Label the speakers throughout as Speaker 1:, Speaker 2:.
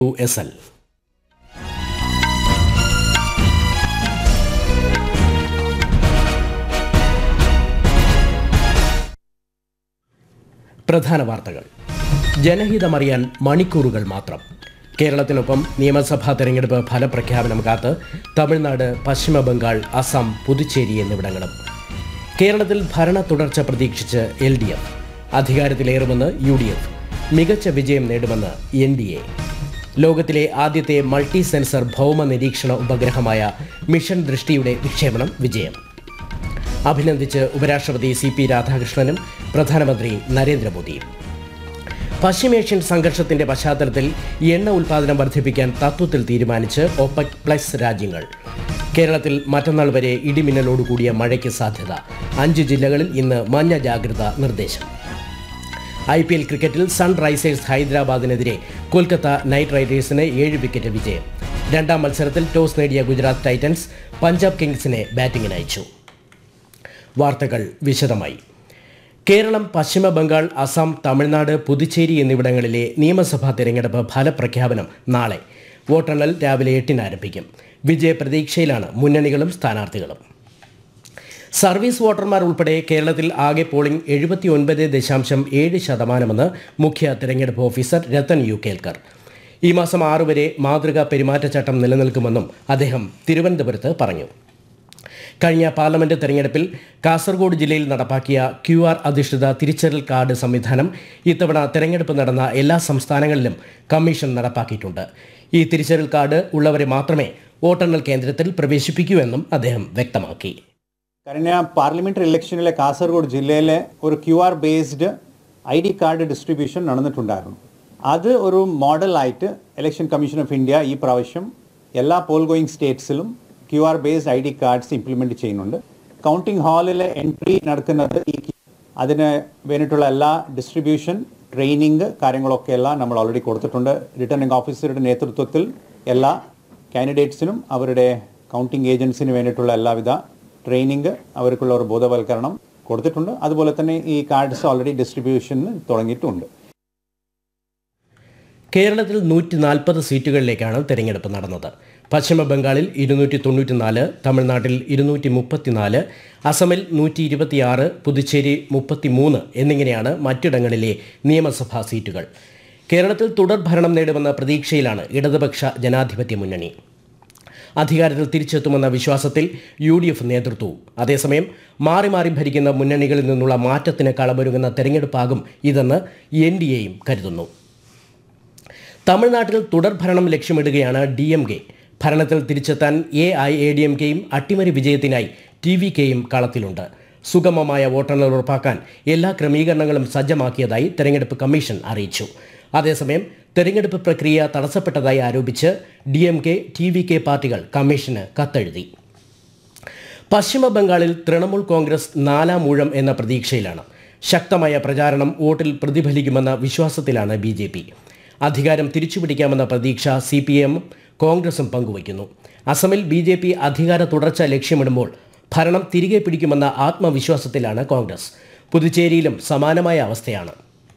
Speaker 1: USL. പ്രധാന വാർത്തകൾ. ജനഹിതമറിയാൻ മണിക്കൂറുകൾ മാത്രം. കേരളത്തിനൊപ്പം നിയമസഭാ തെരഞ്ഞെടുപ്പ് ഫലപ്രഖ്യാപനം കാത്ത് തമിഴ്നാട്, പശ്ചിമ ബംഗാൾ, അസം, പുതുച്ചേരി എന്നിവിടങ്ങളും. കേരളത്തിൽ ഭരണ തുടർച്ച പ്രതീക്ഷിച്ച് LDF. അധികാരത്തിലേറുമെന്ന് UDF. മികച്ച വിജയം നേടുമെന്ന് NDA. ലോകത്തിലെ ആദ്യത്തെ മൾട്ടി സെൻസർ ഭൗമ നിരീക്ഷണ ഉപഗ്രഹമായ മിഷൻ ദൃഷ്ടിയുടെ വിക്ഷേപണം വിജയം. അഭിനന്ദിച്ച് ഉപരാഷ്ട്രപതി CP രാധാകൃഷ്ണനും പ്രധാനമന്ത്രി നരേന്ദ്രമോദിയും. പശ്ചിമേഷ്യൻ സംഘർഷത്തിന്റെ പശ്ചാത്തലത്തിൽ എണ്ണ ഉൽപ്പാദനം വർദ്ധിപ്പിക്കാൻ തത്വത്തിൽ തീരുമാനിച്ച് OPEC+ രാജ്യങ്ങൾ. കേരളത്തിൽ മറ്റന്നാൾ വരെ ഇടിമിന്നലോടുകൂടിയ മഴയ്ക്ക് സാധ്യത. 5 ജില്ലകളിൽ ഇന്ന് മഞ്ഞ ജാഗ്രതാ നിർദ്ദേശം. IPL ക്രിക്കറ്റിൽ സൺറൈസേഴ്സ് ഹൈദരാബാദിനെതിരെ കൊൽക്കത്ത നൈറ്റ് റൈഡേഴ്സിന് 7 വിക്കറ്റ് വിജയം. രണ്ടാം മത്സരത്തിൽ ടോസ് നേടിയ ഗുജറാത്ത് ടൈറ്റൻസ് പഞ്ചാബ് കിങ്സിനെ ബാറ്റിംഗിനയച്ചു. വാർത്തകൾ വിശദമായി. കേരളം, പശ്ചിമ ബംഗാൾ, അസം, തമിഴ്നാട്, പുതുച്ചേരി എന്നിവിടങ്ങളിലെ നിയമസഭാ തെരഞ്ഞെടുപ്പ് ഫലപ്രഖ്യാപനം നാളെ. വോട്ടെണ്ണൽ രാവിലെ 8-ന് ആരംഭിക്കും. വിജയപ്രതീക്ഷയിലാണ് മുന്നണികളും സ്ഥാനാർത്ഥികളും. സർവീസ് വോട്ടർമാർ ഉൾപ്പെടെ കേരളത്തിൽ ആകെ പോളിംഗ് 79.7% മുഖ്യ തെരഞ്ഞെടുപ്പ് ഓഫീസർ രത്തൻ യു കേൽക്കർ. ഈ മാസം 6 വരെ മാതൃകാ പെരുമാറ്റച്ചട്ടം നിലനിൽക്കുമെന്നും അദ്ദേഹം തിരുവനന്തപുരത്ത് പറഞ്ഞു. കഴിഞ്ഞ പാർലമെന്റ് തെരഞ്ഞെടുപ്പിൽ കാസർഗോഡ് ജില്ലയിൽ നടപ്പാക്കിയ QR അധിഷ്ഠിത തിരിച്ചറിയൽ കാർഡ് സംവിധാനം ഇത്തവണ തെരഞ്ഞെടുപ്പ് നടന്ന എല്ലാ സംസ്ഥാനങ്ങളിലും കമ്മീഷൻ നടപ്പാക്കിയിട്ടുണ്ട്. ഈ തിരിച്ചറിയൽ കാർഡ് ഉള്ളവരെ മാത്രമേ വോട്ടെണ്ണൽ കേന്ദ്രത്തിൽ പ്രവേശിപ്പിക്കൂ എന്നും അദ്ദേഹം വ്യക്തമാക്കി.
Speaker 2: കഴിഞ്ഞ പാർലമെന്ററി ഇലക്ഷനിലെ കാസർഗോഡ് ജില്ലയിലെ ഒരു QR based ID card distribution നടന്നിട്ടുണ്ടായിരുന്നു. അത് ഒരു മോഡലായിട്ട് ഇലക്ഷൻ കമ്മീഷൻ ഓഫ് ഇന്ത്യ ഈ പ്രാവശ്യം എല്ലാ Paul going സ്റ്റേറ്റ്സിലും QR based ID cards implement ചെയ്യുന്നുണ്ട്. കൗണ്ടിംഗ് ഹാളിലെ എൻട്രി നടക്കുന്നത് അതിന് വേണ്ടിയിട്ടുള്ള എല്ലാ ഡിസ്ട്രിബ്യൂഷൻ, ട്രെയിനിങ് കാര്യങ്ങളൊക്കെ എല്ലാം നമ്മൾ ഓൾറെഡി കൊടുത്തിട്ടുണ്ട്. റിട്ടേണിംഗ് ഓഫീസറുടെ നേതൃത്വത്തിൽ എല്ലാ കാൻഡിഡേറ്റ്സിനും അവരുടെ കൗണ്ടിംഗ് ഏജൻസിന് വേണ്ടിയിട്ടുള്ള എല്ലാവിധ ട്രെയിനിങ്, അവർക്കുള്ള ഒരു ബോധവൽക്കരണം കൊടുത്തിട്ടുണ്ട്. അതുപോലെ തന്നെ ഈ കാർഡ്സ് ഓൾറെഡി ഡിസ്ട്രിബ്യൂഷന് തുടങ്ങിയിട്ടുണ്ട്.
Speaker 1: കേരളത്തിൽ 140 സീറ്റുകളിലേക്കാണ് തെരഞ്ഞെടുപ്പ് നടന്നത്. പശ്ചിമ ബംഗാളിൽ 294, തമിഴ്നാട്ടിൽ 234, അസമിൽ 126, പുതുച്ചേരി 33 എന്നിങ്ങനെയാണ് മറ്റിടങ്ങളിലെ നിയമസഭാ സീറ്റുകൾ. കേരളത്തിൽ തുടർ ഭരണം നേടുമെന്ന പ്രതീക്ഷയിലാണ് ഇടതുപക്ഷ ജനാധിപത്യ മുന്നണി. അധികാരത്തിൽ തിരിച്ചെത്തുമെന്ന വിശ്വാസത്തിൽ UDF നേതൃത്വവും. അതേസമയം മാറി മാറി ഭരിക്കുന്ന മുന്നണികളിൽ നിന്നുള്ള മാറ്റത്തിന് കളമൊരുങ്ങുന്ന തെരഞ്ഞെടുപ്പാകും ഇതെന്ന് NDAയും കരുതുന്നു. തമിഴ്നാട്ടിൽ തുടർ ഭരണം ലക്ഷ്യമിടുകയാണ് DMK. ഭരണത്തിൽ തിരിച്ചെത്താൻ AIADMKയും അട്ടിമറി വിജയത്തിനായി TVKയും കളത്തിലുണ്ട്. സുഗമമായ വോട്ടെണ്ണൽ ഉറപ്പാക്കാൻ എല്ലാ ക്രമീകരണങ്ങളും സജ്ജമാക്കിയതായി തെരഞ്ഞെടുപ്പ് കമ്മീഷൻ അറിയിച്ചു. അതേസമയം തെരഞ്ഞെടുപ്പ് പ്രക്രിയ തടസ്സപ്പെട്ടതായി ആരോപിച്ച് DMK, TVK പാർട്ടികൾ കമ്മീഷന് കത്തെഴുതി. പശ്ചിമ ബംഗാളിൽ തൃണമൂൽ കോൺഗ്രസ് 4ാം ഊഴം എന്ന പ്രതീക്ഷയിലാണ്. ശക്തമായ പ്രചാരണം വോട്ടിൽ പ്രതിഫലിക്കുമെന്ന വിശ്വാസത്തിലാണ് BJP. അധികാരം തിരിച്ചുപിടിക്കാമെന്ന പ്രതീക്ഷ CPM, കോൺഗ്രസും പങ്കുവയ്ക്കുന്നു. അസമിൽ BJP അധികാര തുടർച്ച ലക്ഷ്യമിടുമ്പോൾ ഭരണം തിരികെ പിടിക്കുമെന്ന ആത്മവിശ്വാസത്തിലാണ് കോൺഗ്രസ്. പുതുച്ചേരിയിലും സമാനമായ അവസ്ഥയാണ്.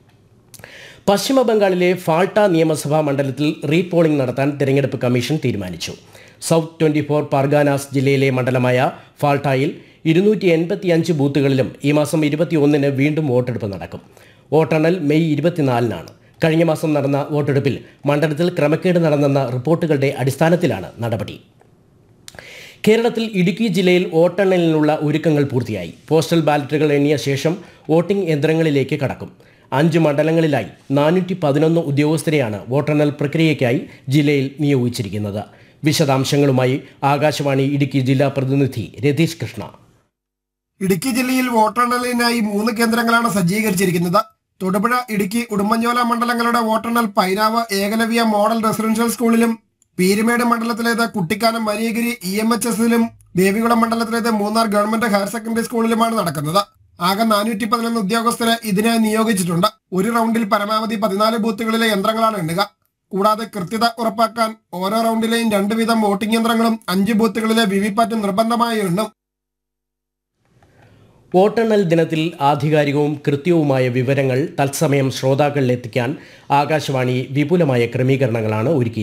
Speaker 1: പശ്ചിമ ബംഗാളിലെ ഫാൾട്ട നിയമസഭാ മണ്ഡലത്തിൽ റീപോളിംഗ് നടത്താൻ തെരഞ്ഞെടുപ്പ് കമ്മീഷൻ തീരുമാനിച്ചു. സൗത്ത് 24 പർഗാനാസ് ജില്ലയിലെ മണ്ഡലമായ ഫാൾട്ടയിൽ 285 ബൂത്തുകളിലും ഈ മാസം 21-ന് വീണ്ടും വോട്ടെടുപ്പ് നടക്കും. വോട്ടെണ്ണൽ മെയ് 24-നാണ്. കഴിഞ്ഞ മാസം നടന്ന വോട്ടെടുപ്പിൽ മണ്ഡലത്തിൽ ക്രമക്കേട് നടന്നെന്ന റിപ്പോർട്ടുകളുടെ അടിസ്ഥാനത്തിലാണ് നടപടി. കേരളത്തിൽ ഇടുക്കി ജില്ലയിൽ വോട്ടെണ്ണലിനുള്ള ഒരുക്കങ്ങൾ പൂർത്തിയായി. പോസ്റ്റൽ ബാലറ്റുകൾ എണ്ണിയ ശേഷം വോട്ടിംഗ് യന്ത്രങ്ങളിലേക്ക് കടക്കും. 5 മണ്ഡലങ്ങളിലായി 411 ഉദ്യോഗസ്ഥരെയാണ് വോട്ടെണ്ണൽ പ്രക്രിയയ്ക്കായി ജില്ലയിൽ നിയോഗിച്ചിരിക്കുന്നത്. വിശദാംശങ്ങളുമായി ആകാശവാണി ഇടുക്കി ജില്ലാ പ്രതിനിധി രതീഷ് കൃഷ്ണ.
Speaker 3: ഇടുക്കി ജില്ലയിൽ വോട്ടെണ്ണലിനായി 3 കേന്ദ്രങ്ങളാണ് സജ്ജീകരിച്ചിരിക്കുന്നത്. തൊടുപുഴ, ഇടുക്കി, ഉടുമ്പൻചോല മണ്ഡലങ്ങളുടെ വോട്ടെണ്ണൽ പൈനാവ് ഏകലവ്യ മോഡൽ റെസിഡൻഷ്യൽ സ്കൂളിലും, Peermade മണ്ഡലത്തിലേത് Kuttikkanam Mariagiri EMHSലും, Devikulam മണ്ഡലത്തിലേത് Munnar government higher secondary സ്കൂളിലുമാണ് നടക്കുന്നത്. ആകെ 411 ഉദ്യോഗസ്ഥരെ ഇതിനായി നിയോഗിച്ചിട്ടുണ്ട്. ഒരു റൗണ്ടിൽ പരമാവധി 14 ബൂത്തുകളിലെ യന്ത്രങ്ങളാണ് എണ്ണുക. കൂടാതെ കൃത്യത ഉറപ്പാക്കാൻ ഓരോ റൗണ്ടിലെയും 2 വീതം വോട്ടിംഗ് യന്ത്രങ്ങളും 5 ബൂത്തുകളിലെ VVPAT നിർബന്ധമായി എണ്ണും.
Speaker 1: വോട്ടെണ്ണൽ ദിനത്തിൽ ആധികാരികവും കൃത്യവുമായ വിവരങ്ങൾ തത്സമയം ശ്രോതാക്കളിലെത്തിക്കാൻ ആകാശവാണി വിപുലമായ ക്രമീകരണങ്ങളാണ് ഒരുക്കിയിരിക്കുന്നത്.